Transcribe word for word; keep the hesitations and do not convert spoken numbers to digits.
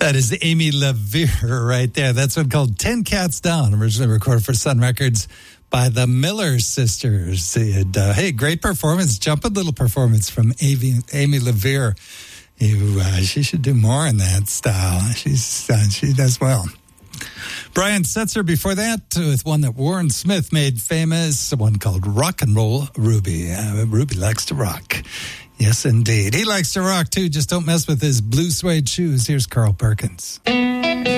That is Amy LaVere right there. That's one called Ten Cats Down, originally recorded for Sun Records by the Miller Sisters. And, uh, hey, great performance, jumping little performance from Amy, Amy LaVere. You, uh, she should do more in that style. She's uh, she does well. Brian Setzer before that with one that Warren Smith made famous, one called Rock and Roll Ruby. Uh, Ruby likes to rock. Yes, indeed. He likes to rock, too. Just don't mess with his blue suede shoes. Here's Carl Perkins.